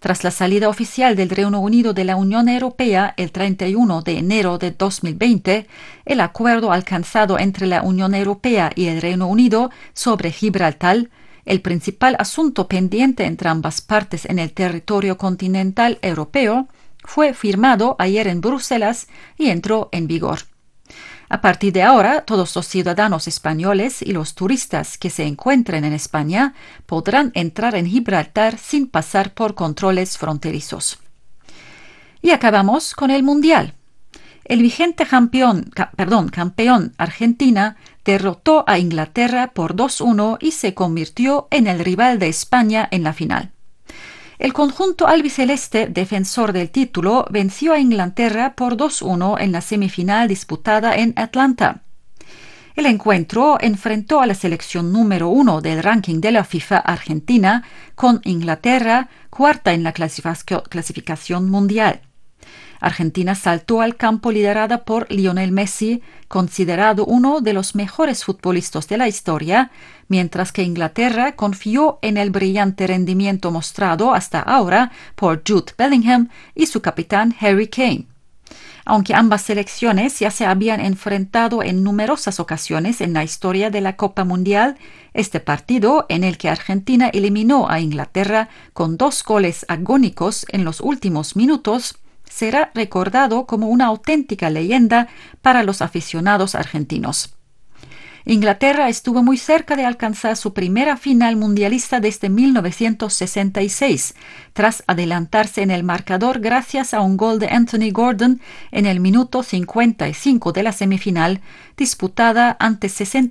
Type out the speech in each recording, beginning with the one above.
Tras la salida oficial del Reino Unido de la Unión Europea el 31 de enero de 2020, el acuerdo alcanzado entre la Unión Europea y el Reino Unido sobre Gibraltar, el principal asunto pendiente entre ambas partes en el territorio continental europeo, fue firmado ayer en Bruselas y entró en vigor. A partir de ahora, todos los ciudadanos españoles y los turistas que se encuentren en España podrán entrar en Gibraltar sin pasar por controles fronterizos. Y acabamos con el Mundial. El vigente campeón Argentina derrotó a Inglaterra por 2-1 y se convirtió en el rival de España en la final. El conjunto albiceleste, defensor del título, venció a Inglaterra por 2-1 en la semifinal disputada en Atlanta. El encuentro enfrentó a la selección número 1 del ranking de la FIFA Argentina, con Inglaterra cuarta en la clasificación mundial. Argentina saltó al campo liderada por Lionel Messi, considerado uno de los mejores futbolistas de la historia, mientras que Inglaterra confió en el brillante rendimiento mostrado hasta ahora por Jude Bellingham y su capitán Harry Kane. Aunque ambas selecciones ya se habían enfrentado en numerosas ocasiones en la historia de la Copa Mundial, este partido, en el que Argentina eliminó a Inglaterra con 2 goles agónicos en los últimos minutos, será recordado como una auténtica leyenda para los aficionados argentinos. Inglaterra estuvo muy cerca de alcanzar su primera final mundialista desde 1966, tras adelantarse en el marcador gracias a un gol de Anthony Gordon en el minuto 55 de la semifinal, disputada ante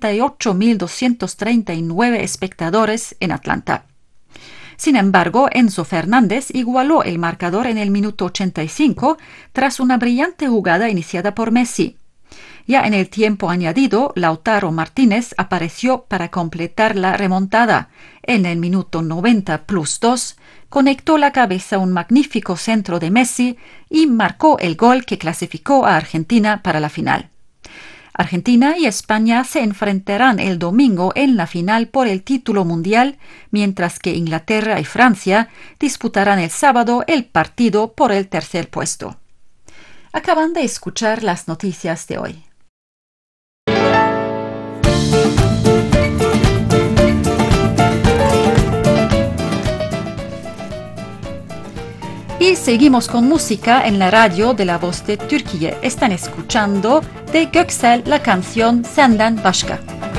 68.239 espectadores en Atlanta. Sin embargo, Enzo Fernández igualó el marcador en el minuto 85 tras una brillante jugada iniciada por Messi. Ya en el tiempo añadido, Lautaro Martínez apareció para completar la remontada. En el minuto 90+2, conectó la cabeza un magnífico centro de Messi y marcó el gol que clasificó a Argentina para la final. Argentina y España se enfrentarán el domingo en la final por el título mundial, mientras que Inglaterra y Francia disputarán el sábado el partido por el tercer puesto. Acaban de escuchar las noticias de hoy. Y seguimos con música en la radio de La Voz de Türkiye. Están escuchando de Göksel la canción Senden Başka.